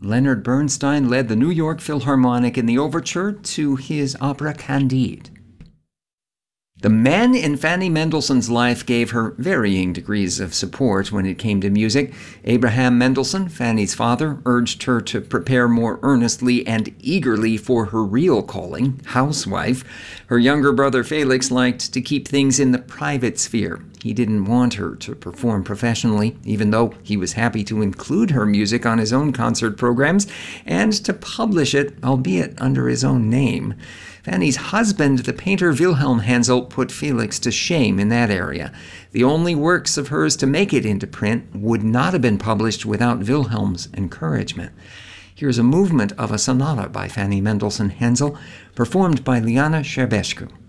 Leonard Bernstein led the New York Philharmonic in the overture to his opera Candide. The men in Fanny Mendelssohn's life gave her varying degrees of support when it came to music. Abraham Mendelssohn, Fanny's father, urged her to prepare more earnestly and eagerly for her real calling, housewife. Her younger brother Felix liked to keep things in the private sphere. He didn't want her to perform professionally, even though he was happy to include her music on his own concert programs and to publish it, albeit under his own name. Fanny's husband, the painter Wilhelm Haensel, put Felix to shame in that area. The only works of hers to make it into print would not have been published without Wilhelm's encouragement. Here's a movement of a sonata by Fanny Mendelssohn Haensel, performed by Liana Scherbescu.